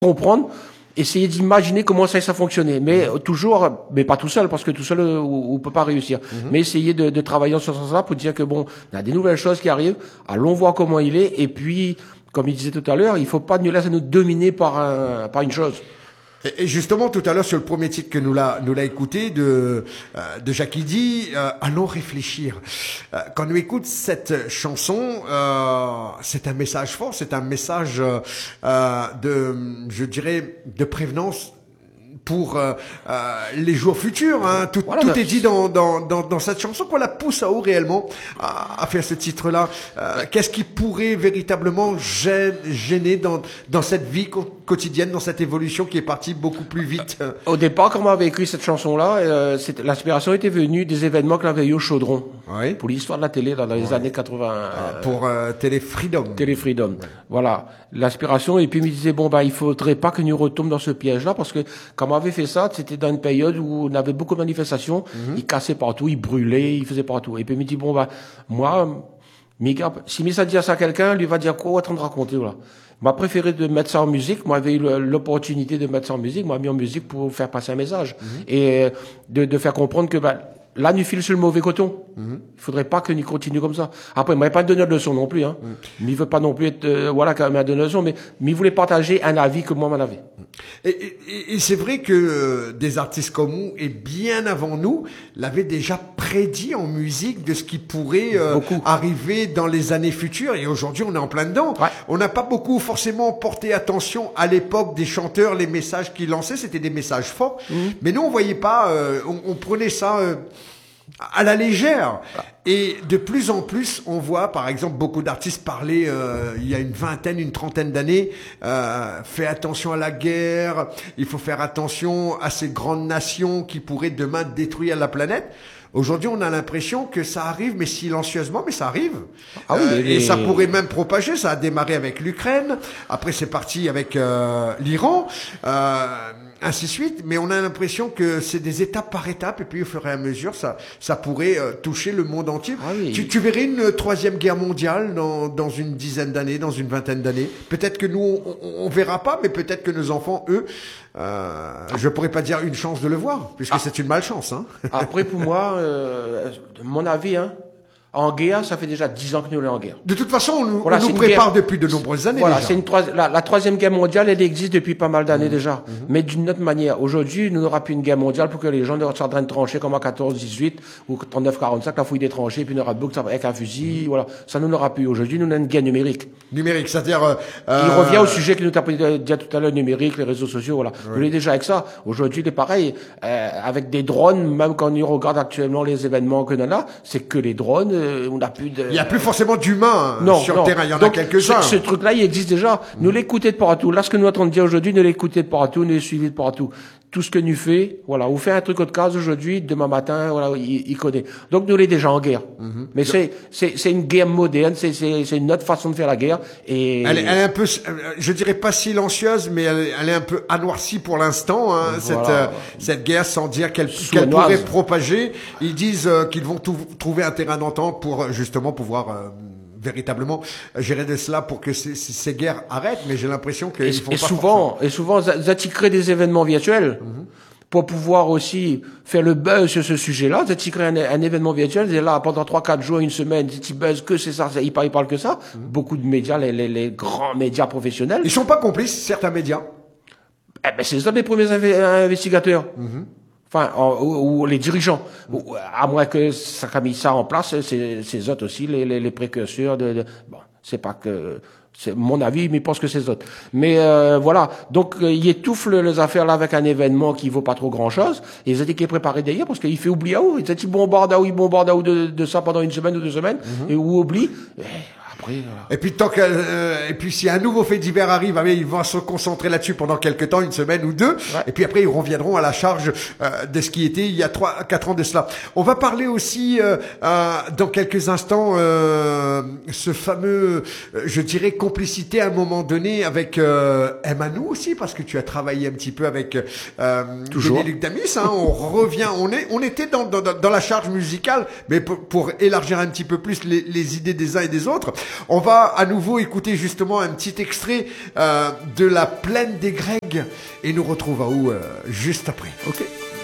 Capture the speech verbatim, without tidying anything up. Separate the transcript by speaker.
Speaker 1: comprendre, essayer d'imaginer comment ça, ça fonctionnait. Mais mmh. toujours, mais pas tout seul, parce que tout seul, on, on peut pas réussir. Mmh. Mais essayer de, de travailler en ce sens-là pour dire que bon, il y a des nouvelles choses qui arrivent, allons voir comment il est, et puis, comme il disait tout à l'heure, il faut pas nous laisser nous dominer par un, par une chose.
Speaker 2: Et justement, tout à l'heure, sur le premier titre que nous l'a, nous l'a écouté de, euh, de Jackie D, euh, allons réfléchir. Euh, quand nous écoute cette chanson, euh, c'est un message fort, c'est un message, euh, de, je dirais, de prévenance pour euh, euh, les jours futurs. Hein. Tout, voilà, tout est dit dans, dans, dans, dans cette chanson. Qu'on la pousse à haut réellement à, à faire ce titre-là. Euh, qu'est-ce qui pourrait véritablement gêner, gêner dans, dans cette vie quotidienne, dans cette évolution qui est partie beaucoup plus vite?
Speaker 1: Au départ, quand on avait écrit cette chanson-là, euh, l'inspiration était venue des événements qu'on avait eu au Chaudron. Oui. Pour l'histoire de la télé dans les oui. années quatre-vingts.
Speaker 2: Euh, pour euh, Télé Freedom.
Speaker 1: Télé Freedom. Oui. Voilà. L'inspiration. Et puis, il me disait, bon, bah, il faudrait pas que nous retombions dans ce piège-là, parce que quand on avait fait ça, c'était dans une période où on avait beaucoup de manifestations. Mm-hmm. Ils cassaient partout, ils brûlaient, ils faisaient partout. Et puis, il me dit, bon, bah, moi, Mika, si Missa dit ça à quelqu'un, lui va dire quoi, attends de raconter, voilà. M'a préféré de mettre ça en musique. Moi, j'avais eu l'opportunité de mettre ça en musique. Moi, mis en musique pour faire passer un message. Mm-hmm. Et de, de faire comprendre que, bah, là, nous file sur le mauvais coton. Mm-hmm. Il faudrait pas que nous continue comme ça. Après, il m'avait pas donné de leçon non plus, hein. Mm. Mais il veut pas non plus être, euh, voilà, quand même, à donner de leçon, mais, mais il voulait partager un avis que moi m'en avais.
Speaker 2: Et, et, et c'est vrai que euh, des artistes comme nous, et bien avant nous, l'avaient déjà prédit en musique de ce qui pourrait euh, arriver dans les années futures. Et aujourd'hui, on est en plein dedans. Ouais. On n'a pas beaucoup forcément porté attention à l'époque des chanteurs, les messages qu'ils lançaient, c'était des messages forts. Mm. Mais nous, on voyait pas, euh, on, on prenait ça euh, à la légère. Et de plus en plus, on voit, par exemple, beaucoup d'artistes parler, euh, il y a une vingtaine, une trentaine d'années, euh, fais attention à la guerre, il faut faire attention à ces grandes nations qui pourraient demain détruire la planète. Aujourd'hui, on a l'impression que ça arrive, mais silencieusement, mais ça arrive. Ah oui, euh, les... Et ça pourrait même propager. Ça a démarré avec l'Ukraine. Après, c'est parti avec euh, l'Iran. Euh, ainsi de suite. Mais on a l'impression que c'est des étapes par étapes. Et puis, au fur et à mesure, ça, ça pourrait euh, toucher le monde entier. Ah oui. tu, tu verrais une troisième guerre mondiale dans, dans une dizaine d'années, dans une vingtaine d'années. Peut-être que nous, on, on, on verra pas, mais peut-être que nos enfants, eux, euh, je pourrais pas dire une chance de le voir, puisque ah. c'est une malchance. Hein.
Speaker 1: Après, pour moi, euh, mon avis, hein, en guerre, ça fait déjà dix ans que nous sommes en guerre.
Speaker 2: De toute façon, on, voilà, on nous prépare guerre... depuis de nombreuses années.
Speaker 1: Voilà,
Speaker 2: déjà.
Speaker 1: c'est une trois... la, la troisième guerre mondiale, elle existe depuis pas mal d'années mmh. déjà. Mmh. Mais d'une autre manière. Aujourd'hui, nous n'aura plus une guerre mondiale pour que les gens ne soient en train de trancher comme en quatorze dix-huit ou trente-neuf quarante-cinq, la fouille des tranchées, puis nous aura beaucoup avec un fusil, mmh. voilà. Ça nous n'aura plus. Aujourd'hui, nous avons une guerre numérique.
Speaker 2: Numérique, c'est-à-dire, euh,
Speaker 1: il revient au sujet que nous t'avons dit tout à l'heure, numérique, les réseaux sociaux, voilà. Ouais. Nous l'avons déjà avec ça. Aujourd'hui, il est pareil, euh, avec des drones, même quand on regarde actuellement les événements que l'on a, c'est que les drones, euh, on n'a plus de,
Speaker 2: il n'y a plus forcément d'humains hein, sur non. le terrain, il y en Donc, a quelques-uns.
Speaker 1: Ce, ce truc-là, il existe déjà. Mmh. Nous l'écoutez de partout. Là, ce que nous entendons dire aujourd'hui, nous l'écoutez de partout, nous les suivez de partout. Tout ce que nous fait, voilà, on fait un truc autre case aujourd'hui, demain matin, voilà, il, il connaît. Donc nous, on est déjà en guerre. Mmh. Mais c'est, c'est, c'est une guerre moderne, c'est, c'est, c'est une autre façon de faire la guerre. Et
Speaker 2: elle est, elle est un peu, je dirais pas silencieuse, mais elle, elle est un peu anoircie pour l'instant, hein, voilà. cette, euh, cette guerre, sans dire qu'elle, qu'elle pourrait propager. Ils disent euh, qu'ils vont tout, trouver un terrain d'entente pour justement pouvoir euh, véritablement gérer de cela pour que ces, ces guerres arrêtent, mais j'ai l'impression qu'ils font
Speaker 1: et
Speaker 2: pas
Speaker 1: souvent,
Speaker 2: forcément.
Speaker 1: Et souvent, ça crée des événements virtuels mm-hmm. pour pouvoir aussi faire le buzz sur ce sujet-là. Ça crée un, un événement virtuel, et là, pendant trois, quatre jours, une semaine, ils buzzent que c'est ça, ils parlent, ils parlent que ça. Mm-hmm. Beaucoup de médias, les, les, les grands médias professionnels.
Speaker 2: Ils sont pas complices, certains médias.
Speaker 1: Eh ben, c'est ça les premiers inv- investigateurs. Mm-hmm. Enfin, ou, ou les dirigeants, ou, à moins que ça a mis ça en place, c'est, c'est autres aussi les, les, les précurseurs de, de bon, c'est pas que, c'est mon avis, mais je pense que c'est autres. Mais euh, voilà, donc euh, ils étouffent les affaires là avec un événement qui vaut pas trop grand chose, et ils ont dit qu'il est préparé derrière parce qu'il fait oublier à où, ils ont dit bombarde à où, ils bombardent à où de, de ça pendant une semaine ou deux semaines, mm-hmm. et où oublie. Et, après, voilà.
Speaker 2: Et puis tant que euh, et puis si un nouveau fait divers arrive, ah, ils vont se concentrer là-dessus pendant quelque temps, une semaine ou deux, ouais. et puis après ils reviendront à la charge euh, de ce qui était il y a trois, quatre ans de cela. On va parler aussi euh, euh, dans quelques instants euh, ce fameux, euh, je dirais complicité à un moment donné avec euh, Emmanou aussi, parce que tu as travaillé un petit peu avec euh, Luc Damis. Hein, on revient, on est, on était dans dans, dans la charge musicale, mais pour, pour élargir un petit peu plus les, les idées des uns et des autres. On va à nouveau écouter justement un petit extrait euh, de la plaine des Grecs et nous retrouvons euh, juste après.
Speaker 1: Ok.